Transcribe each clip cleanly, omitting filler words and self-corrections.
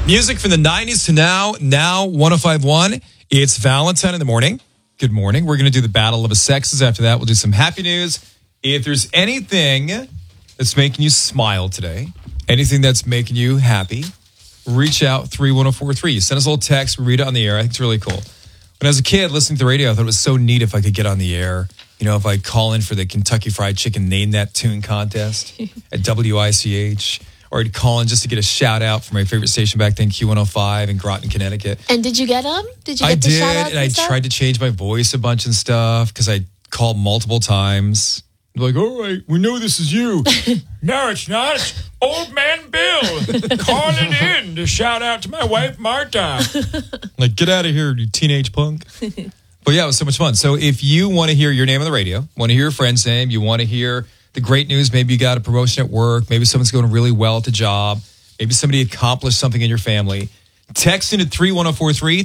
Music from the 90s to now 105.1. It's Valentine in the morning. Good morning. We're going to do the Battle of the Sexes. After that, we'll do some happy news. If there's anything that's making you smile today, anything that's making you happy, reach out 31043. Send us a little text. We read it on the air. I think it's really cool. When I was a kid listening to the radio, I thought it was so neat if I could get on the air. You know, if I call in for the Kentucky Fried Chicken Name That Tune contest at WICH, or I'd call in just to get a shout out for my favorite station back then, Q105 in Groton, Connecticut. And did you get them? Did you I get the shout outs? And I tried to change my voice a bunch and stuff because I called multiple times. Like, all right, we know this is you. No, it's not. It's Old Man Bill calling in to shout out to my wife, Marta. Like, get out of here, you teenage punk. But yeah, it was so much fun. So if you want to hear your name on the radio, want to hear your friend's name, you want to hear the great news, maybe you got a promotion at work, maybe someone's going really well at the job, maybe somebody accomplished something in your family, text in at 31043,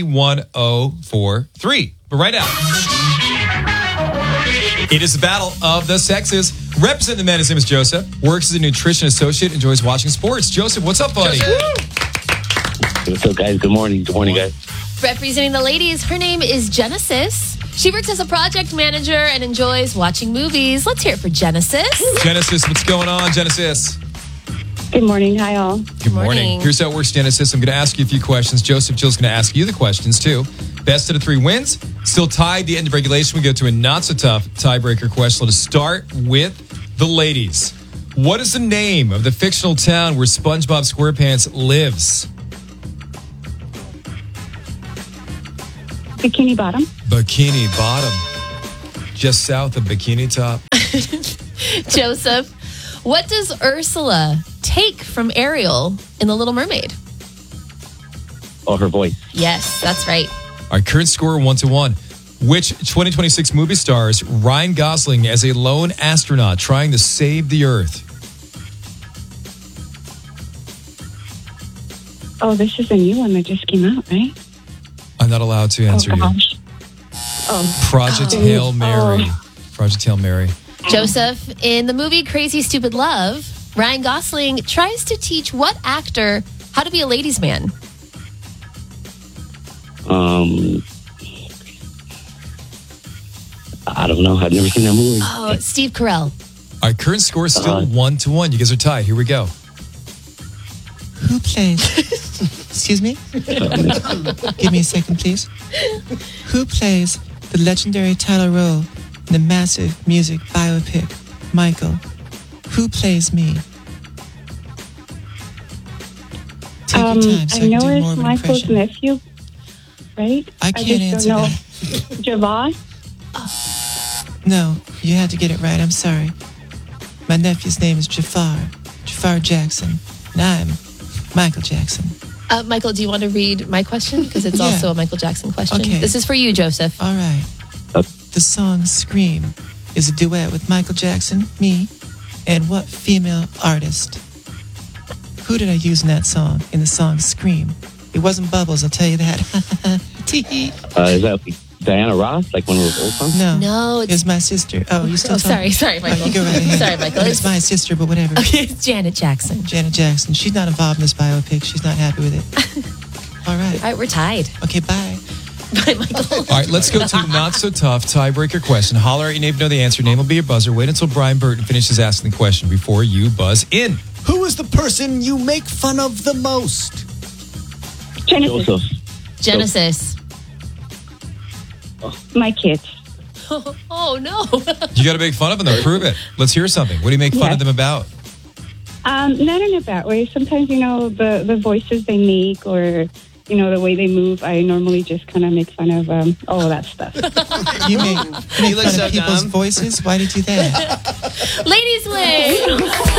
31043. But right now, it is the Battle of the Sexes. Representing the men, his name is Joseph. Works as a nutrition associate, enjoys watching sports. Joseph, what's up, buddy? What's up, guys? Good morning. Good morning, guys. Representing the ladies, her name is Genesis. She works as a project manager and enjoys watching movies. Let's hear it for Genesis. Genesis, what's going on, Genesis? Good morning. Hi, all. Good morning. Here's how it works, Genesis. I'm going to ask you a few questions. Joseph, Jill's going to ask you the questions, too. Best of the three wins. Still tied at the end of regulation. We go to a not-so-tough tiebreaker question. Let's start with the ladies. What is the name of the fictional town where SpongeBob SquarePants lives? Bikini Bottom. Bikini Bottom. Just south of Bikini Top. Joseph, what does Ursula take from Ariel in The Little Mermaid? Oh, her voice. Yes, that's right. Our current score 1-1. Which 2026 movie stars Ryan Gosling as a lone astronaut trying to save the Earth? Oh, this is a new one that just came out, right? I'm not allowed to answer you. Project Hail Mary. Project Hail Mary. Joseph, in the movie Crazy Stupid Love, Ryan Gosling tries to teach what actor how to be a ladies' man? I don't know. I've never seen that movie. Oh, Steve Carell. Our current score is still 1-1. You guys are tied. Here we go. Who plays? Excuse me? Give me a second, please. Who plays the legendary title role in the massive music biopic, Michael? Who plays me? Take your time so I know can do more it's of an Michael's impression. nephew, right? I can't answer that. Javad? No, you had to get it right. I'm sorry. My nephew's name is Jafar Jackson, and I'm Michael Jackson. Michael, do you want to read my question? Because it's also a Michael Jackson question. Okay. This is for you, Joseph. All right. The song Scream is a duet with Michael Jackson, me, and what female artist? Who did I use in that song, in the song Scream? It wasn't Bubbles, I'll tell you that. Is that Diana Ross, like one of those old songs? No, it's my sister. Oh, you still sorry, Michael. You go right ahead. Sorry, Michael. It's my sister, but whatever. Okay, it's Janet Jackson. Janet Jackson. She's not involved in this biopic. She's not happy with it. All right. All right, we're tied. Okay, bye. Bye, Michael. All right, let's go to the not-so-tough tiebreaker question. Holler at your name to know the answer. Name will be your buzzer. Wait until Brian Burton finishes asking the question before you buzz in. Who is the person you make fun of the most? Genesis. Joseph. Genesis. My kids. Oh, no. You got to make fun of them, though. Prove it. Let's hear something. What do you make fun of them about? Not in a bad way. Sometimes, the voices they make or, the way they move, I normally just kind of make fun of all of that stuff. You make fun of people's voices? Why do you do that? Ladies win.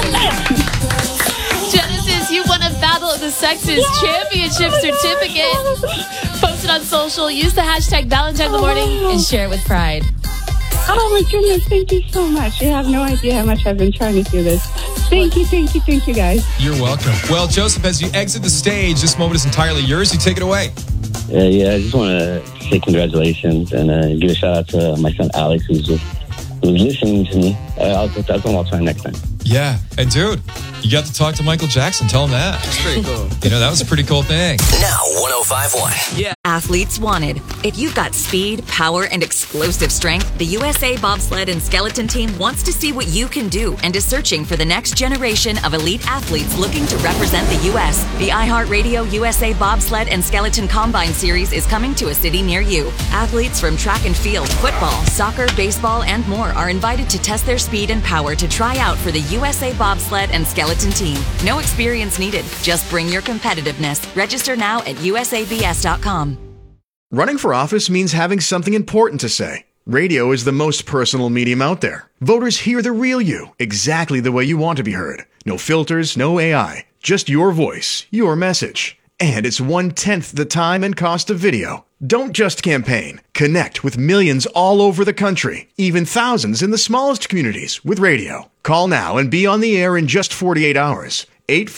Genesis, you won a Battle of the Sexes championship certificate. Post it on social. Use the hashtag Valentine in the morning and share it with pride. Oh, my goodness. Thank you so much. You have no idea how much I've been trying to do this. Thank you, guys. You're welcome. Well, Joseph, as you exit the stage, this moment is entirely yours. You take it away. Yeah, I just want to say congratulations and give a shout out to my son Alex, who's listening to me. I'll tell him I'll try next time. Yeah. And dude, you got to talk to Michael Jackson. Tell him that. That's pretty cool. You know, that was a pretty cool thing. Now 105.1. Yeah. Athletes wanted. If you've got speed, power, and explosive strength, the USA Bobsled and Skeleton Team wants to see what you can do and is searching for the next generation of elite athletes looking to represent the U.S. The iHeartRadio USA Bobsled and Skeleton Combine Series is coming to a city near you. Athletes from track and field, football, soccer, baseball, and more are invited to test their speed and power to try out for the USA Bobsled and Skeleton Team. No experience needed. Just bring your competitiveness. Register now at usabs.com. Running for office means having something important to say. Radio is the most personal medium out there. Voters hear the real you, exactly the way you want to be heard. No filters, no AI, just your voice, your message. And it's 1/10 the time and cost of video. Don't just campaign. Connect with millions all over the country, even thousands in the smallest communities with radio. Call now and be on the air in just 48 hours.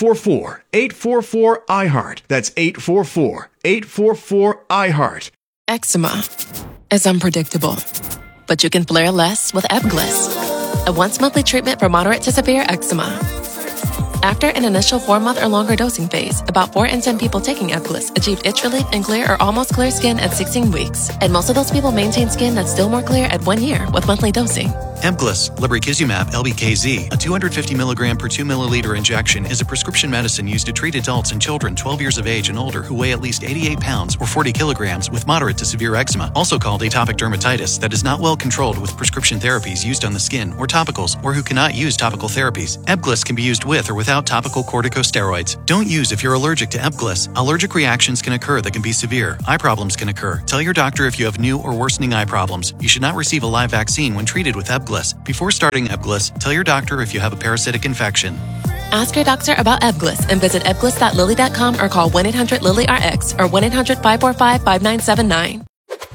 844-844-IHEART. That's 844-844-IHEART. Eczema is unpredictable, but you can flare less with Ebglyss, a once-monthly treatment for moderate to severe eczema. After an initial 4-month or longer dosing phase, about 4 in 10 people taking Ebglyss achieved itch relief and clear or almost clear skin at 16 weeks. And most of those people maintain skin that's still more clear at 1 year with monthly dosing. Ebglyss, lebrikizumab LBKZ, a 250 milligram per 2 milliliter injection, is a prescription medicine used to treat adults and children 12 years of age and older who weigh at least 88 pounds or 40 kilograms with moderate to severe eczema, also called atopic dermatitis, that is not well controlled with prescription therapies used on the skin or topicals, or who cannot use topical therapies. Ebglyss can be used with or without topical corticosteroids. Don't use if you're allergic to Ebglyss. Allergic reactions can occur that can be severe. Eye problems can occur. Tell your doctor if you have new or worsening eye problems. You should not receive a live vaccine when treated with Ebglyss. Before starting Ebglyss, tell your doctor if you have a parasitic infection. Ask your doctor about Ebglyss and visit ebglyss.lilly.com or call 1-800-LILY-RX or 1-800-545-5979.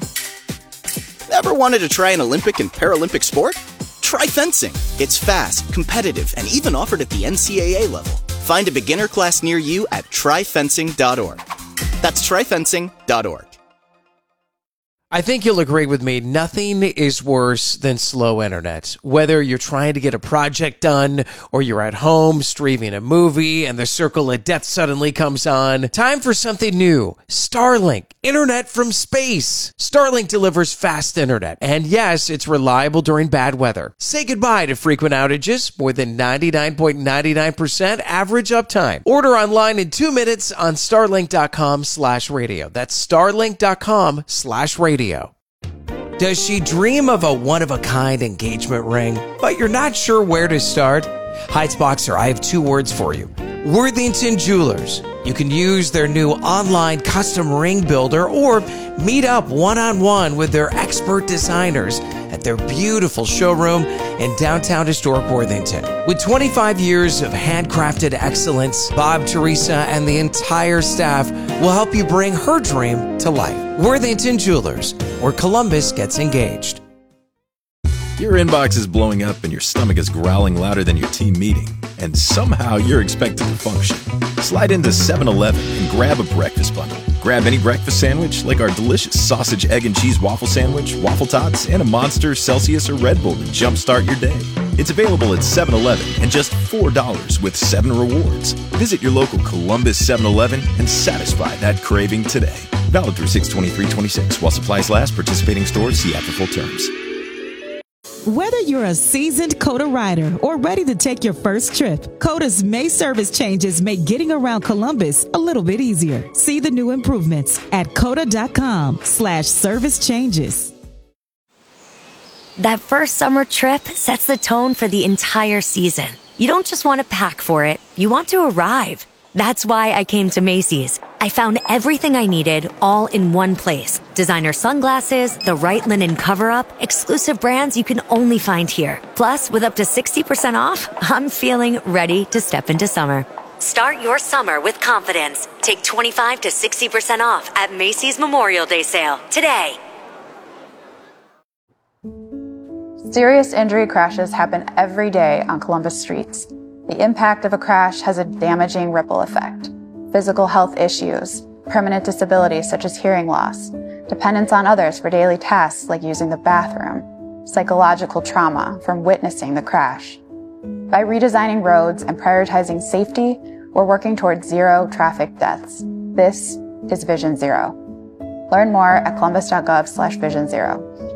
Ever wanted to try an Olympic and Paralympic sport? Try fencing. It's fast, competitive, and even offered at the NCAA level. Find a beginner class near you at tryfencing.org. That's tryfencing.org. I think you'll agree with me, nothing is worse than slow internet. Whether you're trying to get a project done or you're at home streaming a movie and the circle of death suddenly comes on. Time for something new. Starlink, internet from space. Starlink delivers fast internet. And yes, it's reliable during bad weather. Say goodbye to frequent outages, more than 99.99% average uptime. Order online in 2 minutes on starlink.com/radio. That's starlink.com/radio. Does she dream of a one-of-a-kind engagement ring, but you're not sure where to start? Heights Boxer, I have 2 words for you. Worthington Jewelers. You can use their new online custom ring builder or meet up one-on-one with their expert designers at their beautiful showroom in downtown historic Worthington. With 25 years of handcrafted excellence, Bob, Teresa, and the entire staff will help you bring her dream to life. Worthington Jewelers, where Columbus gets engaged. Your inbox is blowing up and your stomach is growling louder than your team meeting, and somehow you're expected to function. Slide into 7-Eleven and grab a breakfast bundle. Grab any breakfast sandwich like our delicious sausage, egg, and cheese waffle sandwich, waffle tots, and a Monster, Celsius, or Red Bull to jumpstart your day. It's available at 7-Eleven and just $4 with 7 rewards. Visit your local Columbus 7-Eleven and satisfy that craving today. Valid through 6/23/26 while supplies last. Participating stores, see app for full terms. Whether you're a seasoned COTA rider or ready to take your first trip, COTA's May service changes make getting around Columbus a little bit easier. See the new improvements at COTA.com/service changes. That first summer trip sets the tone for the entire season. You don't just want to pack for it, you want to arrive. That's why I came to Macy's. I found everything I needed all in one place. Designer sunglasses, the right linen cover-up, exclusive brands you can only find here. Plus, with up to 60% off, I'm feeling ready to step into summer. Start your summer with confidence. Take 25 to 60% off at Macy's Memorial Day sale today. Serious injury crashes happen every day on Columbus streets. The impact of a crash has a damaging ripple effect. Physical health issues, permanent disabilities such as hearing loss, dependence on others for daily tasks like using the bathroom, psychological trauma from witnessing the crash. By redesigning roads and prioritizing safety, we're working towards zero traffic deaths. This is Vision Zero. Learn more at columbus.gov/Vision Zero.